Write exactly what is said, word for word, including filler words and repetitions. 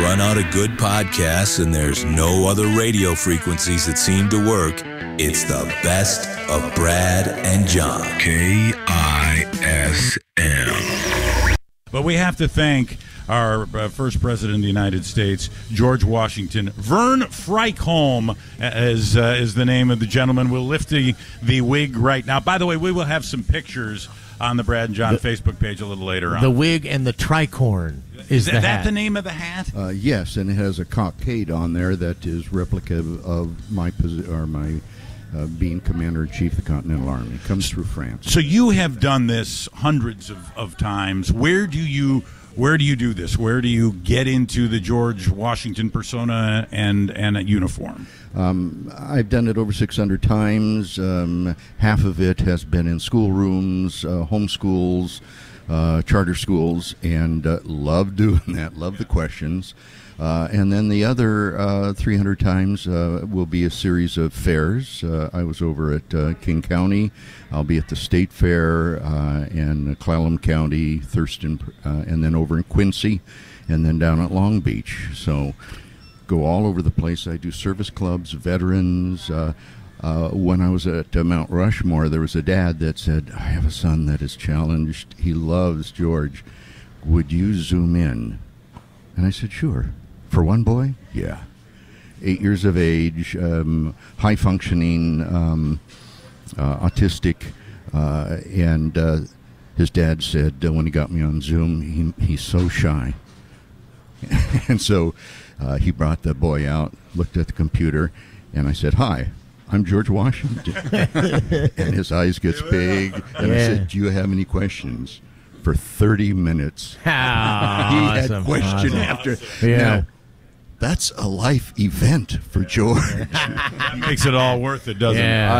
run out of good podcasts and there's no other radio frequencies that seem to work, it's the best of Brad and John. K I S M. But we have to thank our uh, first president of the United States, George Washington. Vern Freichholm is, uh, is the name of the gentleman. We'll lift the, the wig right now. By the way, we will have some pictures on the Brad and John the, Facebook page a little later on. The wig and the tricorn is, is the that hat. the name of the hat? Uh, yes, and it has a cockade on there that is replica of my posi- or my uh, being commander-in-chief of the Continental Army. It comes through France. So you have done this hundreds of, of times. Where do you where do you do this? Where do you get into the George Washington persona and, and a uniform? Um, I've done it over six hundred times. Um, half of it has been in schoolrooms, uh, home schools, uh, charter schools, and uh, love doing that, love the questions. Uh, and then the other uh, three hundred times uh, will be a series of fairs. Uh, I was over at uh, King County. I'll be at the State Fair uh, in Clallam County, Thurston, uh, and then over in Quincy, and then down at Long Beach. So go all over the place. I do service clubs, veterans. Uh, uh, when I was at uh, Mount Rushmore, there was a dad that said, I have a son that is challenged. He loves George. Would you zoom in? And I said, sure. For one boy? Yeah. Eight years of age, um, high-functioning, um, uh, autistic, uh, and uh, his dad said uh, when he got me on Zoom, he, he's so shy. And so uh, he brought the boy out, looked at the computer, and I said, hi, I'm George Washington. And his eyes gets big, and yeah. I said, do you have any questions? For thirty minutes. Oh, he had awesome, question awesome. after. Yeah. Now, that's a life event for George. That makes it all worth it, doesn't yeah. it?